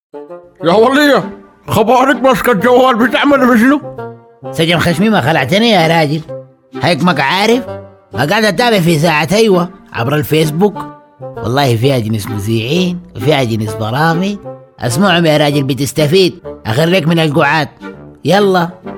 يا ولية، خبرك ماسكة الجوال بتعمل بشنو؟ سجن خشمي ما خلعتني يا راجل. هيك عارف ما قاعد اتابع في ساعة ايوه عبر الفيسبوك. والله فيها جنس مذيعين وفيها جنس برامج. اسمعهم يا راجل بتستفيد. اخرك من القعاد. يلا